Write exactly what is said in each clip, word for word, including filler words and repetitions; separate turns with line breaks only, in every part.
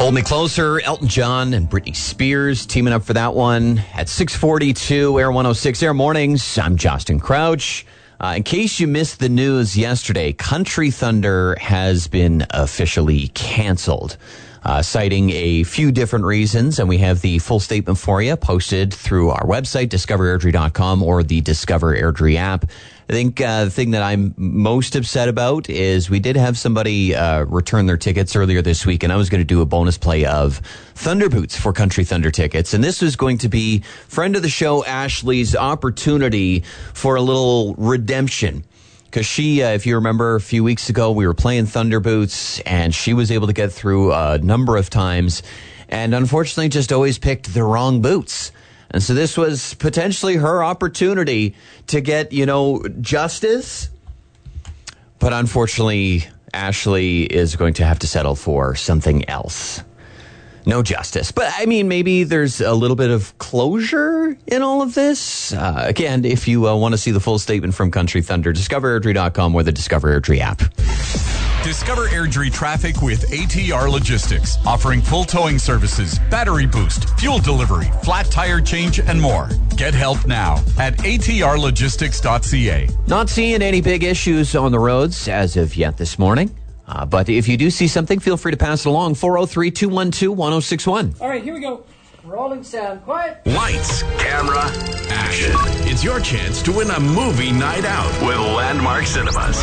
Hold Me Closer, Elton John and Britney Spears teaming up for that one. At six forty-two, Air one oh six Air Mornings, I'm Justin Crouch. Uh, in case you missed the news yesterday, Country Thunder has been officially canceled, uh, citing a few different reasons, and we have the full statement for you posted through our website, discover airdrie dot com, or the Discover Airdrie app. I think uh, the thing that I'm most upset about is we did have somebody uh, return their tickets earlier this week, and I was going to do a bonus play of Thunder Boots for Country Thunder tickets. And this was going to be friend of the show, Ashley's opportunity for a little redemption. Because she, uh, if you remember, a few weeks ago, we were playing Thunder Boots, and she was able to get through a number of times, and unfortunately just always picked the wrong boots. And so this was potentially her opportunity to get, you know, justice. But unfortunately, Ashley is going to have to settle for something else. No justice. But, I mean, maybe there's a little bit of closure in all of this. Uh, again, if you uh, want to see the full statement from Country Thunder, discover airdrie dot com or the Discover Airdrie app.
Discover Airdrie traffic with A T R Logistics, offering full towing services, battery boost, fuel delivery, flat tire change, and more. Get help now at a t r logistics dot c a.
Not seeing any big issues on the roads as of yet this morning. Uh, but if you do see something, feel free to pass it along. four oh three, two one two, one oh six one.
All right, here we go. Rolling sound. Quiet.
Lights, camera, action. It's your chance to win a movie night out with Landmark Cinemas.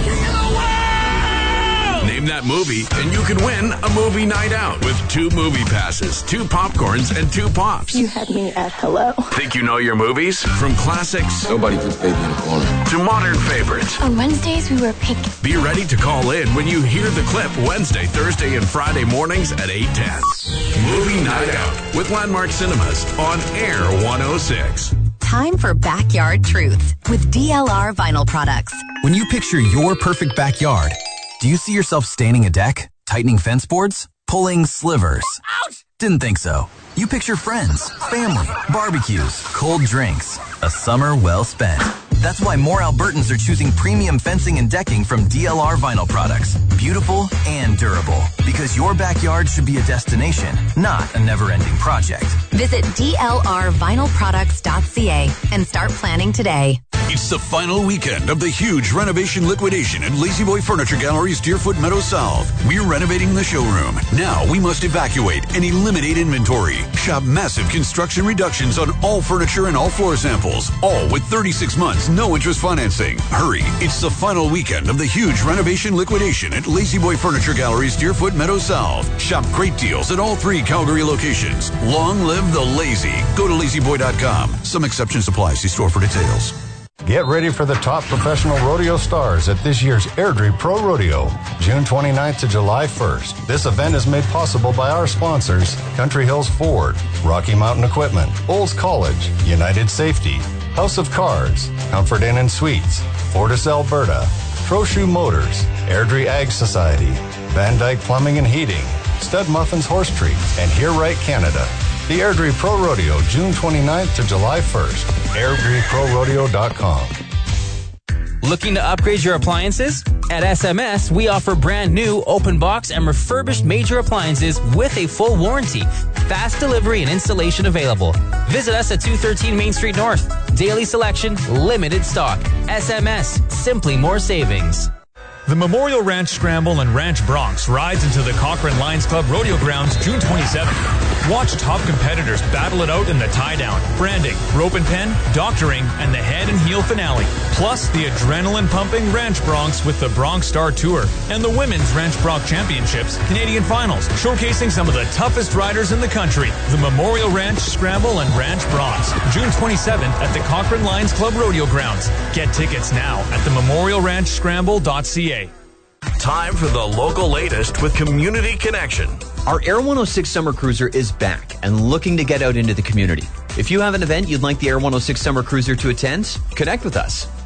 Name that movie, and you can win a movie night out with two movie passes, two popcorns, and two pops.
You had me at hello.
Think you know your movies? From classics
Nobody puts baby in a corner
to modern favorites.
On Wednesdays, we were pink.
Be ready to call in when you hear the clip Wednesday, Thursday, and Friday mornings at eight ten. Movie night out with Landmark Cinemas on Air one oh six.
Time for Backyard Truths with D L R Vinyl Products.
When you picture your perfect backyard, do you see yourself staining a deck, tightening fence boards, pulling slivers? Ouch! Didn't think so. You picture friends, family, barbecues, cold drinks, a summer well spent. That's why more Albertans are choosing premium fencing and decking from D L R Vinyl Products. Beautiful and durable. Because your backyard should be a destination, not a never-ending project.
Visit d l r vinyl products dot c a and start planning today.
It's the final weekend of the huge renovation liquidation at Lazy Boy Furniture Gallery's Deerfoot Meadows South. We're renovating the showroom. Now we must evacuate and eliminate inventory. Shop massive construction reductions on all furniture and all floor samples. All with thirty-six months, no interest financing. Hurry, it's the final weekend of the huge renovation liquidation at Lazy Boy Furniture Gallery's Deerfoot Meadows South. Shop great deals at all three Calgary locations. Long live the lazy. Go to lazy boy dot com. Some exceptions apply. See store for details.
Get ready for the top professional rodeo stars at this year's Airdrie Pro Rodeo, June twenty-ninth to July first. This event is made possible by our sponsors, Country Hills Ford, Rocky Mountain Equipment, Olds College, United Safety, House of Cars, Comfort Inn and Suites, Fortis Alberta, Trochu Motors, Airdrie Ag Society, Van Dyke Plumbing and Heating, Stud Muffins Horse Treat, and Here Right Canada. The Airdrie Pro Rodeo, June twenty-ninth to July first. airdrie pro rodeo dot com.
Looking to upgrade your appliances? At S M S, we offer brand new, open box, and refurbished major appliances with a full warranty. Fast delivery and installation available. Visit us at two thirteen Main Street North. Daily selection, limited stock. S M S, simply more savings.
The Memorial Ranch Scramble and Ranch Bronx rides into the Cochrane Lions Club Rodeo Grounds June twenty-seventh. Watch top competitors battle it out in the tie-down, branding, rope and pen, doctoring, and the head and heel finale. Plus the adrenaline-pumping Ranch Bronx with the Bronx Star Tour and the Women's Ranch Bronx Championships Canadian Finals, showcasing some of the toughest riders in the country. The Memorial Ranch Scramble and Ranch Bronx, June twenty-seventh at the Cochrane Lions Club Rodeo Grounds. Get tickets now at the memorial ranch scramble dot c a.
Time for the local latest with Community Connection.
Our Air one oh six Summer Cruiser is back and looking to get out into the community. If you have an event you'd like the Air one oh six Summer Cruiser to attend, connect with us.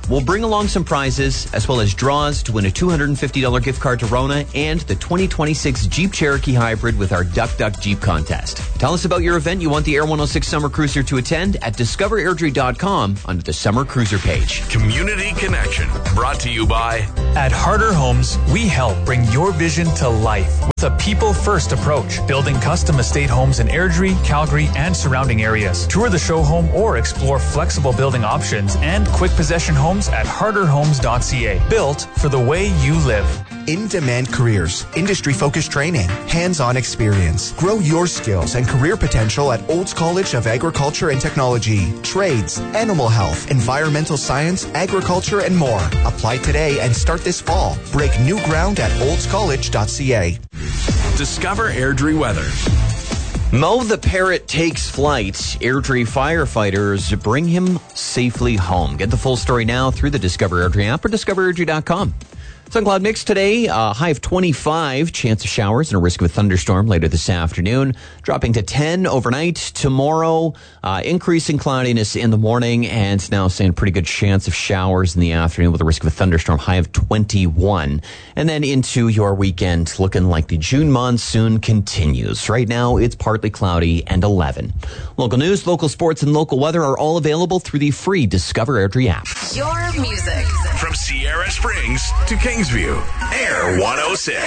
We'll bring along some prizes as well as draws to win a two hundred fifty dollars gift card to Rona and the twenty twenty-six Jeep Cherokee Hybrid with our Duck Duck Jeep contest. Tell us about your event you want the Air one oh six Summer Cruiser to attend at discover airdrie dot com under the Summer Cruiser page.
Community Connection, brought to you by...
At Harder Homes, we help bring your vision to life with a people-first approach, building custom estate homes in Airdrie, Calgary, and surrounding areas. Tour the show home or explore flexible building options and quick possession homes at harder homes dot c a. Built for the way you live.
In-demand careers, industry-focused training, hands-on experience. Grow your skills and career potential at Olds College of Agriculture and Technology, trades, animal health, environmental science, agriculture, and more. Apply today and start this fall. Break new ground at olds college dot c a.
Discover Airdrie weather.
Mo the Parrot takes flight. Airdrie firefighters bring him safely home. Get the full story now through the Discover Airdrie app or discover airdrie dot com. Sun cloud mix today, uh, high of twenty-five, chance of showers and a risk of a thunderstorm later this afternoon, dropping to ten overnight. Tomorrow, uh, increasing cloudiness in the morning, and now saying pretty good chance of showers in the afternoon with a risk of a thunderstorm, high of twenty-one. And then into your weekend, looking like the June monsoon continues. Right now, it's partly cloudy and eleven. Local news, local sports, and local weather are all available through the free Discover Airdrie app.
Your music.
From Sierra Springs to Kingsview, Air one oh six.